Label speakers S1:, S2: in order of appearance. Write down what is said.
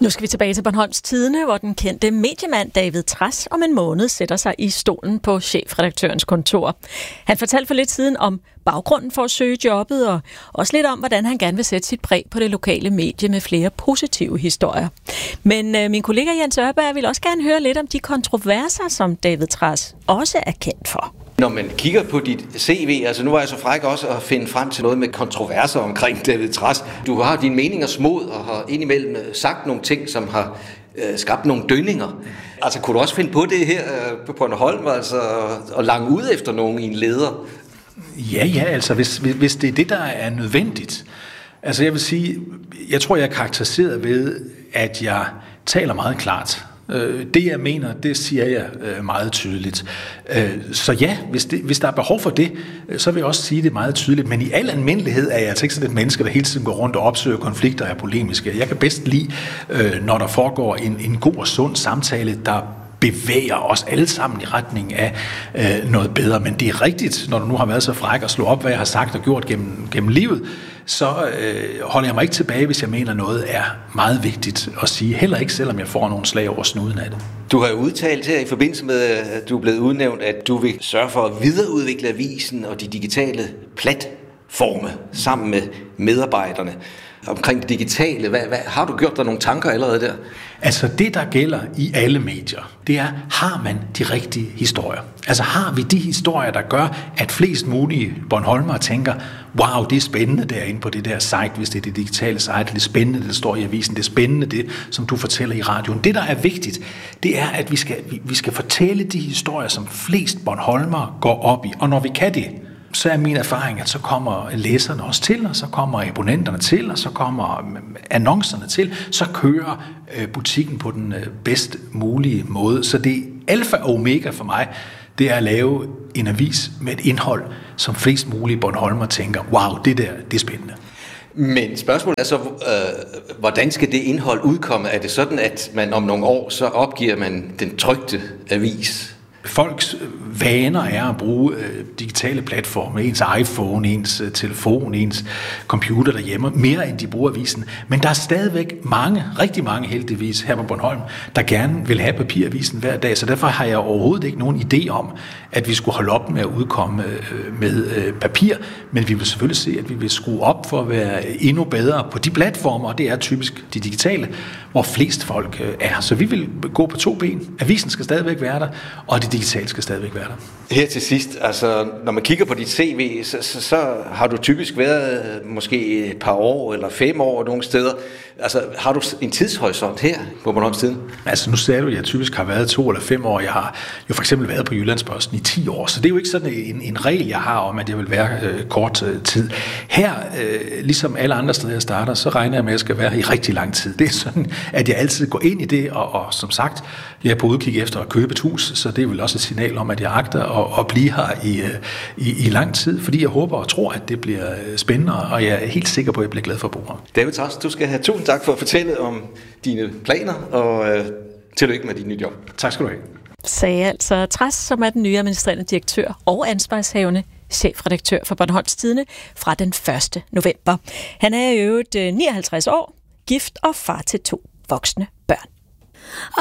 S1: Nu skal vi tilbage til Bornholms Tidende, hvor den kendte mediemand David Trads om en måned sætter sig i stolen på chefredaktørens kontor. Han fortalte for lidt siden om baggrunden for at søge jobbet, og også lidt om, hvordan han gerne vil sætte sit præg på det lokale medie med flere positive historier. Men min kollega Jens Ørberg vil også gerne høre lidt om de kontroverser, som David Trads også er kendt for.
S2: Når man kigger på dit CV, altså nu var jeg så fræk også at finde frem til noget med kontroverser omkring David Trads. Du har dine meningers mod og har indimellem sagt nogle ting, som har skabt nogle dønninger. Altså kunne du også finde på det her på Bornholm, altså og lange ud efter nogen i en leder?
S3: Ja, altså hvis det er det, der er nødvendigt. Altså jeg vil sige, jeg tror, jeg er karakteriseret ved, at jeg taler meget klart. Det, jeg mener, det siger jeg meget tydeligt. Så ja, hvis der er behov for det, så vil jeg også sige det meget tydeligt. Men i al almindelighed er jeg altså ikke sådan et menneske, der hele tiden går rundt og opsøger konflikter og er polemiske. Jeg kan bedst lide, når der foregår en god og sund samtale, der bevæger os alle sammen i retning af noget bedre. Men det er rigtigt, når du nu har været så fræk og slå op, hvad jeg har sagt og gjort gennem livet, så holder jeg mig ikke tilbage, hvis jeg mener noget er meget vigtigt at sige. Heller ikke, selvom jeg får nogle slag over snuden af det.
S2: Du har jo udtalt her i forbindelse med, at du er blevet udnævnt, at du vil sørge for at videreudvikle avisen og de digitale platforme sammen med medarbejderne. Omkring det digitale, hvad har du gjort dig nogle tanker allerede der?
S3: Altså det, der gælder i alle medier, det er, har man de rigtige historier? Altså har vi de historier, der gør, at flest mulige bornholmere tænker, wow, det er spændende derinde på det der site, hvis det er det digitale site, det er spændende, det står i avisen, det er spændende, det som du fortæller i radioen. Det, der er vigtigt, det er, at vi skal fortælle de historier, som flest bornholmere går op i. Og når vi kan det, så er min erfaring, at så kommer læserne også til, og så kommer abonnenterne til, og så kommer annoncerne til, så kører butikken på den bedst mulige måde. Så det alfa og omega for mig, det er at lave en avis med et indhold, som flest mulige bornholmere tænker, wow, det der, det er spændende.
S2: Men spørgsmålet er så, hvordan skal det indhold udkomme? Er det sådan, at man om nogle år, så opgiver man den trykte avis?
S3: Folks vaner er at bruge digitale platforme, ens iPhone, ens telefon, ens computer derhjemme, mere end de bruger avisen. Men der er stadigvæk rigtig mange heldigvis her på Bornholm, der gerne vil have papiravisen hver dag, så derfor har jeg overhovedet ikke nogen idé om, at vi skulle holde op med at udkomme med papir, men vi vil selvfølgelig se, at vi vil skrue op for at være endnu bedre på de platformer, og det er typisk de digitale, hvor flest folk er. Så vi vil gå på 2 ben. Avisen skal stadigvæk være der, og det digitale skal stadigvæk være der.
S2: Her til sidst, altså når man kigger på dit CV, så har du typisk været måske et par år eller 5 år nogle steder. Altså har du en tidshorisont her på Bornholms Tidende?
S3: Altså nu sagde du, at jeg typisk har været 2 eller 5 år. Jeg har jo for eksempel været på Jyllandsposten i 10 år, så det er jo ikke sådan en regel, jeg har om, at det vil være kort tid. Her, ligesom alle andre steder, jeg starter, så regner jeg med, at jeg skal være her i rigtig lang tid. Det er sådan, at jeg altid går ind i det, og som sagt, jeg er på udkig efter at købe et hus, så det er vel også et signal om, at jeg agter at blive her i lang tid, fordi jeg håber og tror, at det bliver spændende, og jeg er helt sikker på, at jeg bliver glad for at bo her.
S2: David Trads, du skal have tusind tak for at fortælle om dine planer, og tillykke med dit nye job.
S3: Tak skal du have.
S1: Sagde altså Trads, som er den nye administrerende direktør og ansvarshavende chefredaktør for Bornholms Tidende fra den 1. november. Han er i øvrigt 59 år, gift og far til 2 voksne børn.